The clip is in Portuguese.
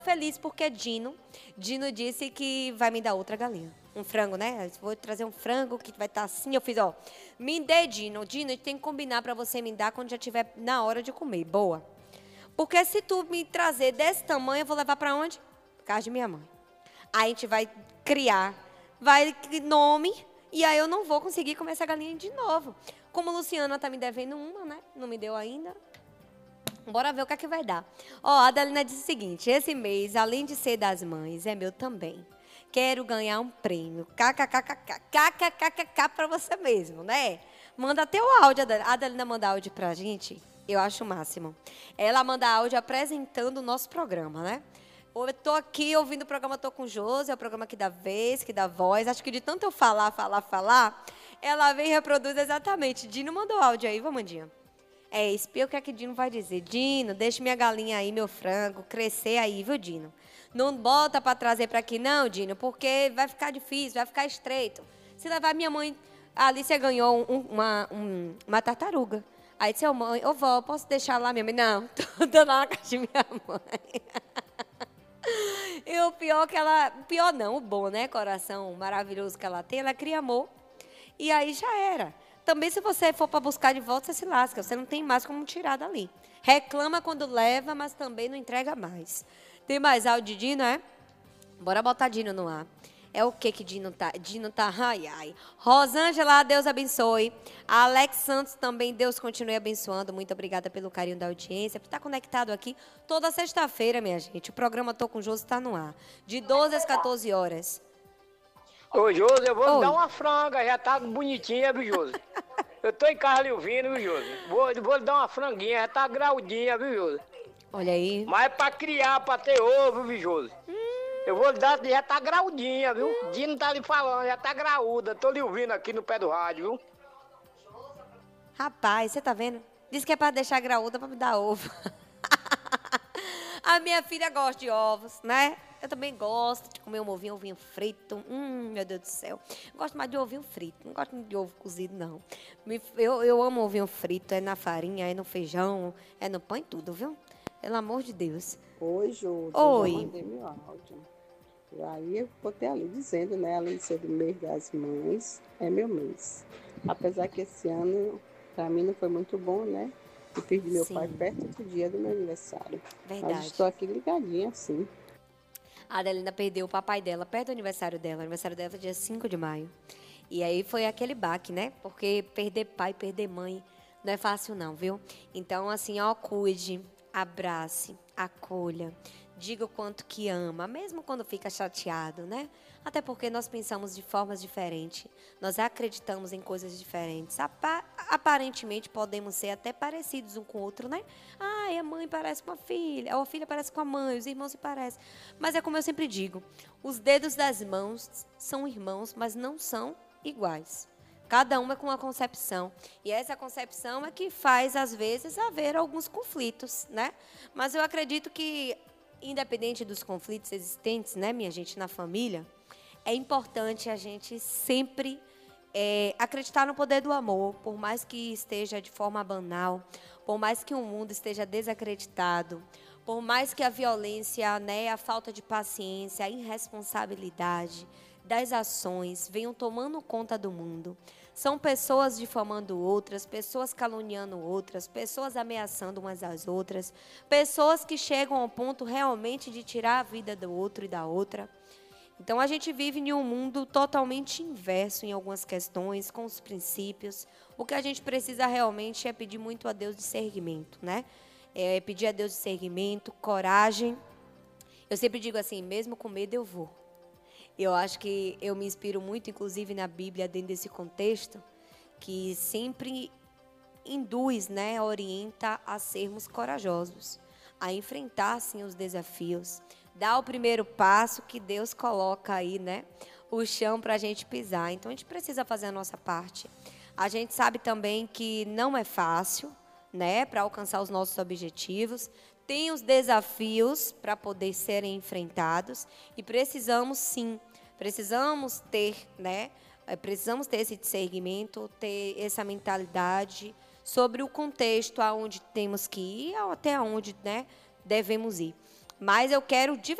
feliz porque Dino disse que vai me dar outra galinha. Um frango, né? Vou trazer um frango que vai estar assim. Eu fiz, ó, me dê, Dino, tem que combinar para você me dar quando já estiver na hora de comer. Boa. Porque se tu me trazer desse tamanho, eu vou levar para onde? Casa de minha mãe. Aí a gente vai criar, vai nome, e aí eu não vou conseguir comer essa galinha de novo. Como a Luciana tá me devendo uma, né? Não me deu ainda. Bora ver o que é que vai dar. Ó, a Adelina disse o seguinte: esse mês, além de ser das mães, é meu também. Quero ganhar um prêmio. KKKKK para você mesmo, né? Manda até o áudio, Adelina. A Adelina manda áudio pra gente. Eu acho o máximo. Ela manda áudio apresentando o nosso programa, né? Eu tô aqui ouvindo o programa Tô com Josi, é o programa que dá vez, que dá voz. Acho que de tanto eu falar, ela vem e reproduz exatamente. Dino mandou áudio aí, vamos, Mandinha. Espia o que é que Dino vai dizer. Dino, deixa minha galinha aí, meu frango, crescer aí, viu, Dino? Não bota para trazer para aqui, não, Dino, porque vai ficar difícil, vai ficar estreito. Se levar minha mãe, a Alicia ganhou uma tartaruga. Aí disse, mãe, ô vó, posso deixar lá minha mãe? Não, tô lá na casa de minha mãe. E o pior que pior não, o bom, né, coração maravilhoso que ela tem, ela cria amor. E aí já era. Também se você for para buscar de volta, você se lasca, você não tem mais como tirar dali. Reclama quando leva, mas também não entrega mais. Tem mais áudio de Dino, é? Bora botar Dino no ar. É o que Dino tá? Dino tá, ai, ai. Rosângela, Deus abençoe. A Alex Santos também, Deus continue abençoando. Muito obrigada pelo carinho da audiência, por estar conectado aqui toda sexta-feira, minha gente. O programa Tô com Josi está no ar, de 12 às 14 horas. Ô, Josi, eu vou lhe dar uma franga, já tá bonitinha, viu, Josi? Eu tô em casa lhe ouvindo, viu, Josi? Vou lhe dar uma franguinha, já tá graudinha, viu, Josi? Olha aí. Mas é pra criar, pra ter ovo, viu, Josi? Eu vou lhe dar, já tá graudinha, viu? Dino tá lhe falando, já tá graúda. Tô lhe ouvindo aqui no pé do rádio, viu? Rapaz, você tá vendo? Diz que é pra deixar graúda pra me dar ovo. A minha filha gosta de ovos, né? Eu também gosto de comer um ovinho frito. Meu Deus do céu. Gosto mais de ovinho frito. Não gosto de ovo cozido, não. Eu amo ovinho frito. É na farinha, é no feijão, é no pão e tudo, viu? Pelo amor de Deus. Oi, Josi. Oi. Eu já mandei meu áudio. E aí eu botei ali dizendo, né? Além de ser do mês das mães, é meu mês. Apesar que esse ano, para mim, não foi muito bom, né? Eu perdi meu pai perto do dia do meu aniversário. Verdade. Mas estou aqui ligadinha, sim. A Adelina perdeu o papai dela perto do aniversário dela. O aniversário dela foi dia 5 de maio. E aí foi aquele baque, né? Porque perder pai, perder mãe, não é fácil não, viu? Então, assim, ó, cuide, abrace, acolha, diga o quanto que ama, mesmo quando fica chateado, né? Até porque nós pensamos de formas diferentes, nós acreditamos em coisas diferentes. Aparentemente podemos ser até parecidos um com o outro, né? Ai, a mãe parece com a filha, ou a filha parece com a mãe, os irmãos se parecem. Mas é como eu sempre digo, os dedos das mãos são irmãos, mas não são iguais. Cada um é com uma concepção. E essa concepção é que faz, às vezes, haver alguns conflitos, né? Mas eu acredito que, independente dos conflitos existentes, né, minha gente, na família, é importante a gente sempre acreditar no poder do amor, por mais que esteja de forma banal, por mais que o mundo esteja desacreditado, por mais que a violência, né, a falta de paciência, a irresponsabilidade das ações venham tomando conta do mundo. São pessoas difamando outras, pessoas caluniando outras, pessoas ameaçando umas às outras, pessoas que chegam ao ponto realmente de tirar a vida do outro e da outra. Então, a gente vive em um mundo totalmente inverso em algumas questões, com os princípios. O que a gente precisa realmente é pedir muito a Deus discernimento, né? Pedir a Deus discernimento, coragem. Eu sempre digo assim, mesmo com medo eu vou. Eu acho que eu me inspiro muito, inclusive, na Bíblia, dentro desse contexto, que sempre induz, né, orienta a sermos corajosos, a enfrentar, sim, os desafios, dar o primeiro passo que Deus coloca aí, né, o chão para a gente pisar. Então, a gente precisa fazer a nossa parte. A gente sabe também que não é fácil, né, para alcançar os nossos objetivos. Tem os desafios para poder serem enfrentados e precisamos, sim, precisamos ter, né, precisamos ter esse discernimento, ter essa mentalidade sobre o contexto aonde temos que ir, até onde, né, devemos ir. Mas eu quero de